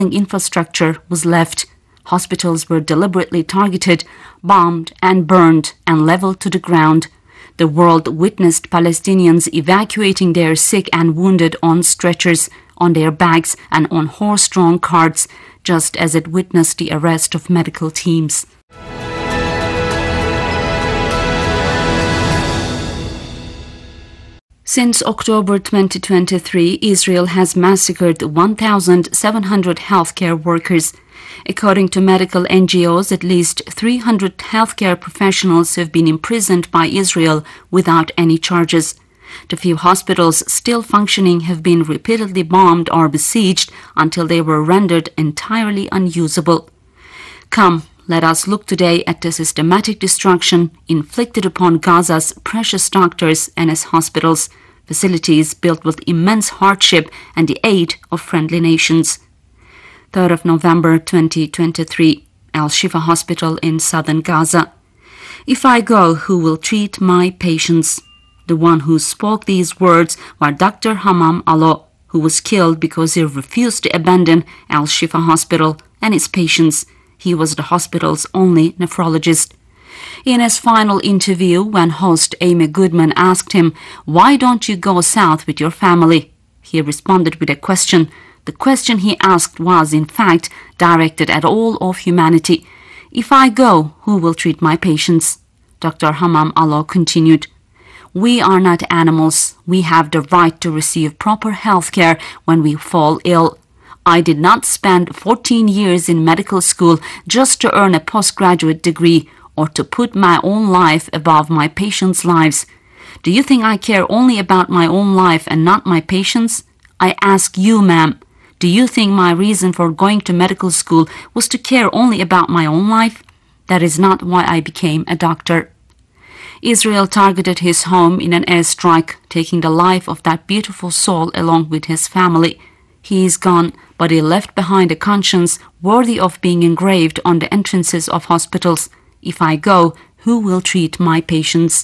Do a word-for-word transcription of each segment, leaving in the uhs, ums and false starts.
infrastructure was left. Hospitals were deliberately targeted, bombed and burned and leveled to the ground. The world witnessed Palestinians evacuating their sick and wounded on stretchers, on their backs and on horse-drawn carts, just as it witnessed the arrest of medical teams. Since October twenty twenty-three, Israel has massacred one thousand seven hundred healthcare workers. According to medical N G Os, at least three hundred healthcare professionals have been imprisoned by Israel without any charges. The few hospitals still functioning have been repeatedly bombed or besieged until they were rendered entirely unusable. Come, let us look today at the systematic destruction inflicted upon Gaza's precious doctors and its hospitals, facilities built with immense hardship and the aid of friendly nations. third of November twenty twenty-three, Al-Shifa Hospital in southern Gaza. If I go, who will treat my patients? The one who spoke these words was Doctor Hammam Allo, who was killed because he refused to abandon Al-Shifa Hospital and its patients. He was the hospital's only nephrologist. In his final interview, when host Amy Goodman asked him, "Why don't you go south with your family?" he responded with a question. The question he asked was, in fact, directed at all of humanity. "If I go, who will treat my patients?" Doctor Hammam Allo continued, "We are not animals. We have the right to receive proper health care when we fall ill. I did not spend fourteen years in medical school just to earn a postgraduate degree or to put my own life above my patients' lives. Do you think I care only about my own life and not my patients? I ask you, ma'am, do you think my reason for going to medical school was to care only about my own life? That is not why I became a doctor." Israel targeted his home in an airstrike, taking the life of that beautiful soul along with his family. He is gone, but he left behind a conscience worthy of being engraved on the entrances of hospitals. If I go, who will treat my patients?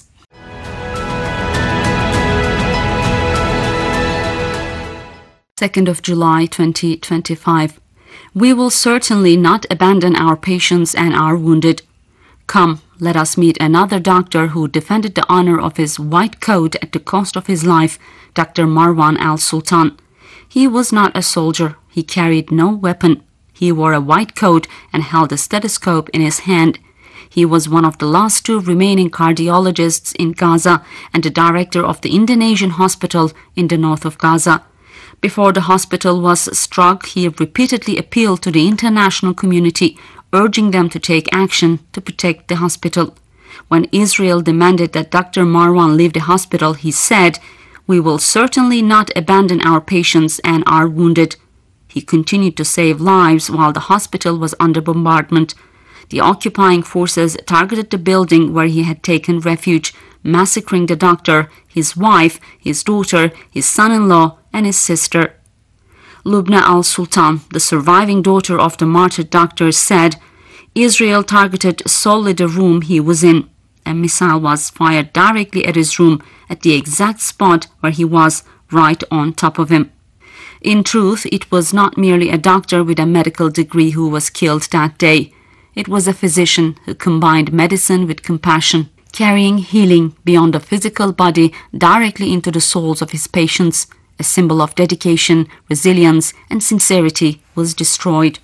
second of July twenty twenty-five. We will certainly not abandon our patients and our wounded. Come, let us meet another doctor who defended the honor of his white coat at the cost of his life, Doctor Marwan Al-Sultan. He was not a soldier. He carried no weapon. He wore a white coat and held a stethoscope in his hand. He was one of the last two remaining cardiologists in Gaza and the director of the Indonesian hospital in the north of Gaza. Before the hospital was struck, he repeatedly appealed to the international community, urging them to take action to protect the hospital. When Israel demanded that Doctor Marwan leave the hospital, he said, "We will certainly not abandon our patients and our wounded." He continued to save lives while the hospital was under bombardment. The occupying forces targeted the building where he had taken refuge, massacring the doctor, his wife, his daughter, his son-in-law, and his sister. Lubna Al-Sultan, the surviving daughter of the martyred doctor, said, "Israel targeted solely the room he was in. A missile was fired directly at his room, at the exact spot where he was, right on top of him." In truth, it was not merely a doctor with a medical degree who was killed that day. It was a physician who combined medicine with compassion, carrying healing beyond the physical body directly into the souls of his patients. A symbol of dedication, resilience, and sincerity was destroyed.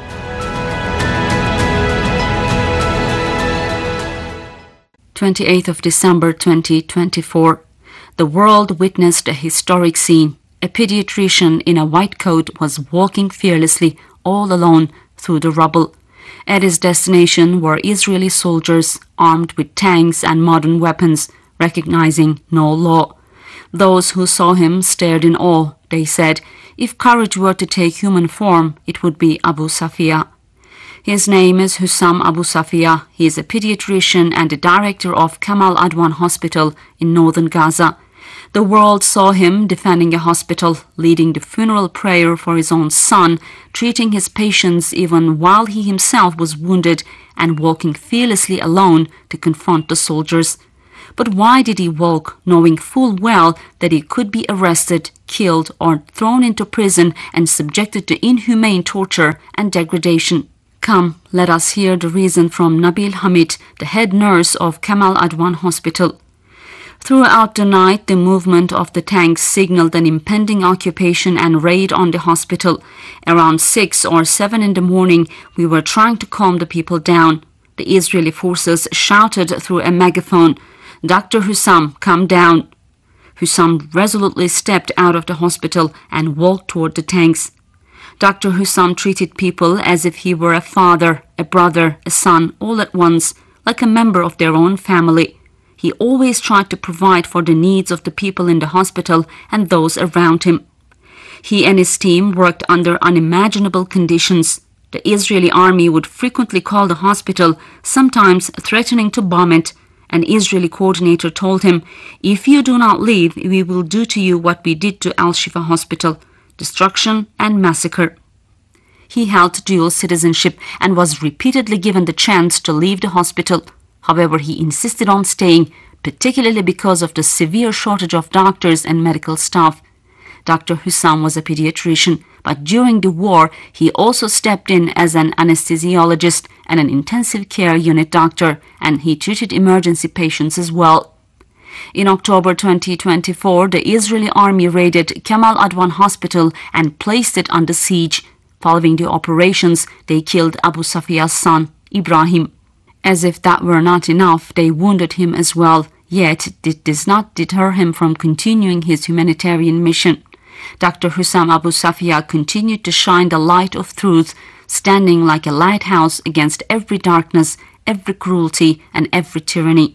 twenty-eighth of December twenty twenty-four. The world witnessed a historic scene. A pediatrician in a white coat was walking fearlessly, all alone, through the rubble. At his destination were Israeli soldiers armed with tanks and modern weapons, recognizing no law. Those who saw him stared in awe. They said, if courage were to take human form, it would be Abu Safia. His name is Hussam Abu Safia. He is a pediatrician and the director of Kamal Adwan Hospital in northern Gaza. The world saw him defending a hospital, leading the funeral prayer for his own son, treating his patients even while he himself was wounded, and walking fearlessly alone to confront the soldiers. But why did he walk, knowing full well that he could be arrested, killed, or thrown into prison and subjected to inhumane torture and degradation? Come, let us hear the reason from Nabil Hamid, the head nurse of Kamal Adwan Hospital. Throughout the night, the movement of the tanks signaled an impending occupation and raid on the hospital. Around six or seven in the morning, we were trying to calm the people down. The Israeli forces shouted through a megaphone, "Doctor Hussam, come down." Hussam resolutely stepped out of the hospital and walked toward the tanks. Doctor Hussam treated people as if he were a father, a brother, a son, all at once, like a member of their own family. He always tried to provide for the needs of the people in the hospital and those around him. He and his team worked under unimaginable conditions. The Israeli army would frequently call the hospital, sometimes threatening to bomb it. An Israeli coordinator told him, "If you do not leave, we will do to you what we did to Al-Shifa Hospital, destruction and massacre." He held dual citizenship and was repeatedly given the chance to leave the hospital. However, he insisted on staying, particularly because of the severe shortage of doctors and medical staff. Doctor Hussam was a pediatrician, but during the war, he also stepped in as an anesthesiologist and an intensive care unit doctor, and he treated emergency patients as well. In October twenty twenty-four, the Israeli army raided Kamal Adwan Hospital and placed it under siege. Following the operations, they killed Abu Safia's son, Ibrahim. As if that were not enough, they wounded him as well, yet it does not deter him from continuing his humanitarian mission. Doctor Hussam Abu Safia continued to shine the light of truth, standing like a lighthouse against every darkness, every cruelty, and every tyranny.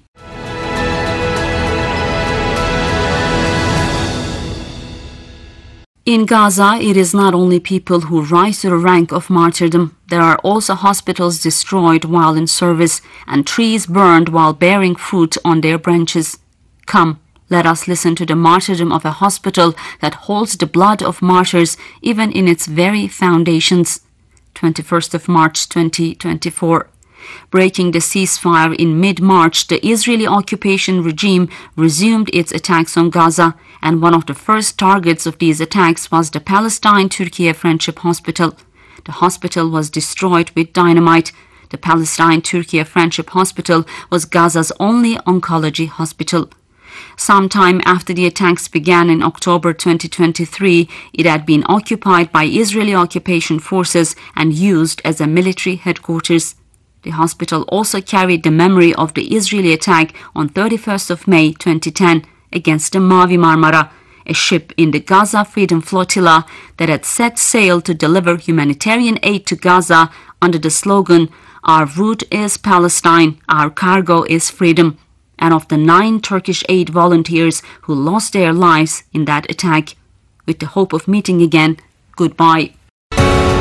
In Gaza, it is not only people who rise to the rank of martyrdom. There are also hospitals destroyed while in service and trees burned while bearing fruit on their branches. Come, let us listen to the martyrdom of a hospital that holds the blood of martyrs even in its very foundations. twenty-first of March twenty twenty-four. Breaking the ceasefire in mid-March, the Israeli occupation regime resumed its attacks on Gaza, and one of the first targets of these attacks was the Palestine-Turkey Friendship Hospital. The hospital was destroyed with dynamite. The Palestine-Turkey Friendship Hospital was Gaza's only oncology hospital. Sometime after the attacks began in October twenty twenty-three, it had been occupied by Israeli occupation forces and used as a military headquarters. The hospital also carried the memory of the Israeli attack on thirty-first of May twenty ten against the Mavi Marmara, a ship in the Gaza Freedom Flotilla that had set sail to deliver humanitarian aid to Gaza under the slogan, "Our route is Palestine, our cargo is freedom," and of the nine Turkish aid volunteers who lost their lives in that attack. With the hope of meeting again, goodbye.